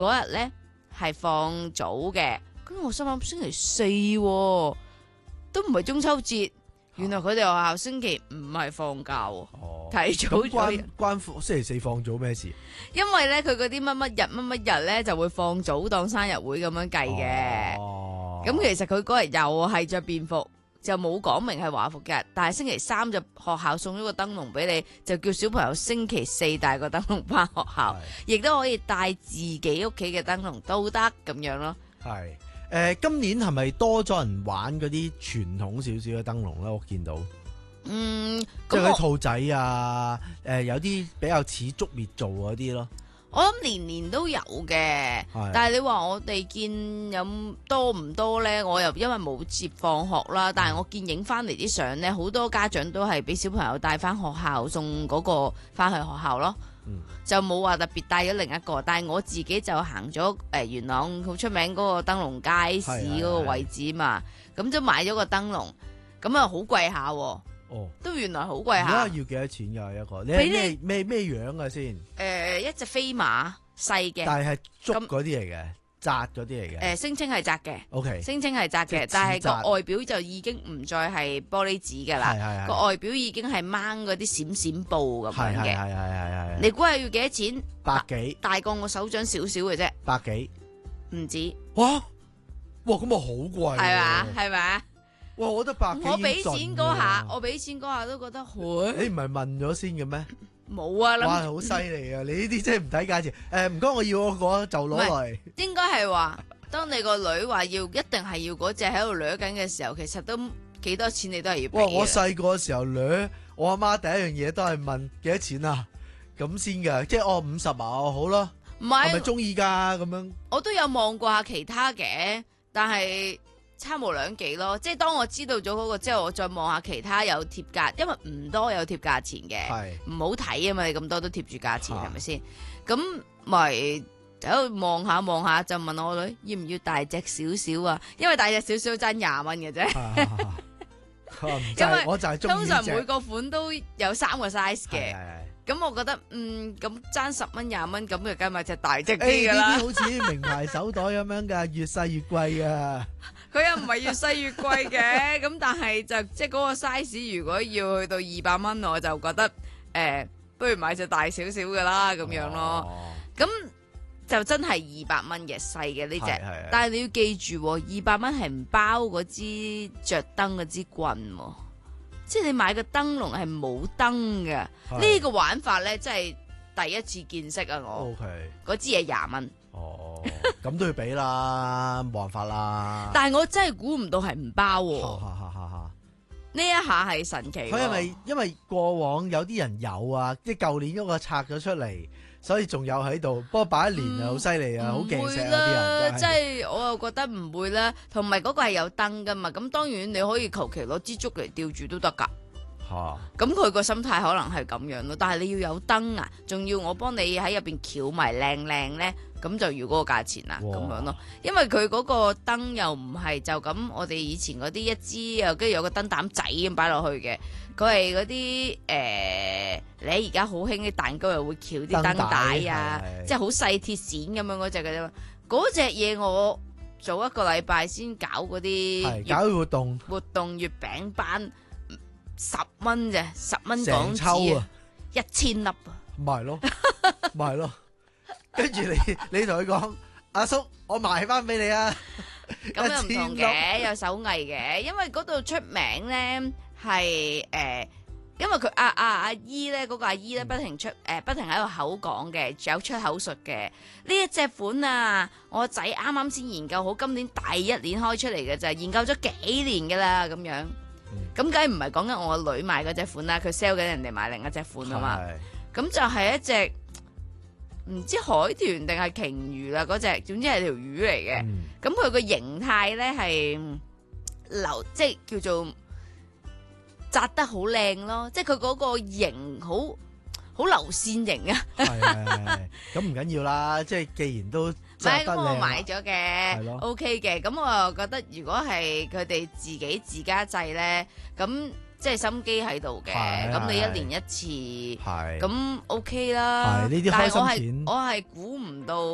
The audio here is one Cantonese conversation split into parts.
嗰日咧係放早嘅，跟住我心諗星期四喎，都唔係中秋節，原來佢哋學校星期五係放假喎，提早咗。 關星期四放早咩事？ 因為咧佢嗰啲乜日咧就會放早當生日會咁樣計嘅。咁其實佢嗰日又係着便服。就冇講明係華服嘅，但係星期三就學校送咗個燈籠俾你，就叫小朋友星期四帶個燈籠返學校，亦都可以帶自己屋企嘅燈籠都得咁樣咯。 係今年係咪多咗人玩嗰啲傳統少少嘅燈籠咧？我見到，即係啲兔仔啊，有啲比較似竹篾做嗰啲咯。 我諗年年都有嘅，但係你話我哋見有多唔多呢？我又因為冇接放學啦，但係我見影翻嚟啲相呢，好多家長都係俾小朋友帶翻學校送嗰個翻去學校咯，就冇話特別帶咗另一個。但係我自己就行咗元朗好出名嗰個燈籠街市嗰個位置嘛，咁就買咗個燈籠，咁啊好貴下喎。都原來好貴下。而家要幾多錢㗎一個？你係咩樣嘅先？ 一隻飛馬細嘅， 但係竹嗰啲嚟嘅，紮嗰啲嚟嘅。 聲稱係紮嘅。 OK。 聲稱係紮嘅，但係個外表就已經唔再係玻璃紙㗎啦。個外表已經係掹嗰啲閃閃布咁樣嘅。係。你估係要幾多錢？100幾。大過我手掌少少嘅啫。 100幾。 唔止。 哇！咁啊好貴。 係嘛？係咪？ 哇！我覺得100幾我俾錢嗰下都覺得好。 你唔係問咗先嘅咩？ 冇啊！ 哇，好犀利啊！你呢啲真係唔睇價錢。唔該，我要嗰個就攞嚟。應該係話，當你個女話要一定係要嗰隻喺度掠緊嘅時候，其實都幾多錢你都係要俾。 哇！我細個嘅時候掠，我阿媽第一樣嘢都係問幾多錢啊？咁先㗎，即係50啊，好咯。唔係，係咪中意㗎咁樣？ 我都有望過下其他嘅，但係。差無兩幾咯，即係當我知道咗嗰個之後，我再望下其他有貼價，因為唔多有貼價錢嘅，唔好睇啊嘛，你咁多都貼住價錢係咪先？咁咪喺度望下，就問我女要唔要大隻少少啊？因為大隻少少爭20蚊嘅啫。因為我就係中意通常每個款都有3個 size 嘅。咁我覺得咁爭10蚊20蚊，咁就梗係隻大隻啲噶啦。 呢啲好似名牌手袋咁樣噶，越細越貴啊！ 佢又唔係越細越貴嘅，咁但係就即係嗰個 size， 如果要去到200蚊，我就覺得不如買隻大少少噶啦，咁樣咯。咁就真係200蚊嘅細嘅呢隻，但係你要記住，200蚊係唔包嗰支着燈嗰支棍。即係你買個燈籠係冇燈嘅，呢個玩法咧真係第一次見識啊！我嗰支嘢20蚊， 咁都要俾啦，冇辦法啦。 但係我真係估唔到係唔包，呢一下係神奇。 佢係咪因為過往有啲人有啊？即係舊年嗰個拆咗出嚟，所以仲有喺度。不過擺1年啊，好犀利啊，好勁石啊啲人。 即係我又覺得唔會啦。同埋嗰個係有燈噶嘛，咁當然你可以求其攞支竹嚟吊住都得噶。咁佢個心態可能係咁樣咯，但係你要有燈啊，仲要我幫你喺入邊翹埋靚靚咧，咁就要嗰個價錢啦，咁樣咯。因為佢嗰個燈又唔係就咁，我哋以前嗰啲一支又跟住有個燈膽仔咁擺落去嘅，佢係嗰啲你而家好興啲蛋糕又會翹啲燈帶啊，即係好細鐵線咁樣嗰隻嘅啫。嗰隻嘢我早1個禮拜先搞嗰啲搞活動月餅班。10蚊啫，10蚊港紙啊，1000粒啊， 咪係咯，跟住你同佢講，阿叔，我賣翻俾你啊， 咁又唔同嘅，有手藝嘅，因為嗰度出名咧係因為佢阿姨咧，嗰個阿姨咧不停喺度口講嘅，有出口術嘅。呢一隻款啊，我仔啱啱先研究好，今年第1年開出嚟嘅就研究咗幾年噶啦，咁樣。咁梗係唔係講緊我個女買嗰隻款啦，佢 sell 緊人哋買另一隻款啊嘛。咁就係一隻唔知海豚定係鯨魚啦，嗰隻總之係條魚嚟嘅。咁佢個形態咧係即係叫做紮得好靚咯，即係佢嗰個型好流線型啊。 咁唔緊要啦，即係既然都。 咁我買咗嘅，OK 嘅。咁我又覺得如果係佢哋自家製咧，咁即係心機喺度嘅。咁你1年1次，咁 OK 啦。 呢啲開心錢。 但係我係估唔到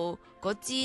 嗰支